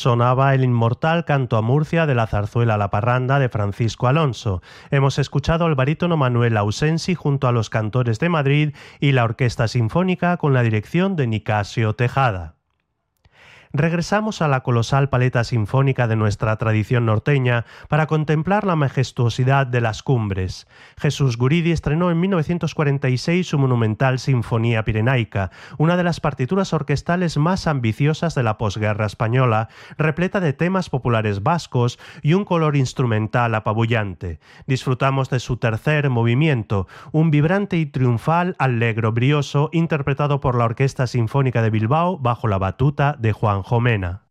Sonaba el inmortal Canto a Murcia de la zarzuela La Parranda de Francisco Alonso. Hemos escuchado al barítono Manuel Ausensi junto a los cantores de Madrid y la Orquesta Sinfónica con la dirección de Nicasio Tejada. Regresamos a la colosal paleta sinfónica de nuestra tradición norteña para contemplar la majestuosidad de las cumbres. Jesús Guridi estrenó en 1946 su monumental Sinfonía Pirenaica, una de las partituras orquestales más ambiciosas de la posguerra española, repleta de temas populares vascos y un color instrumental apabullante. Disfrutamos de su tercer movimiento, un vibrante y triunfal allegro brioso interpretado por la Orquesta Sinfónica de Bilbao bajo la batuta de Juan Jomena.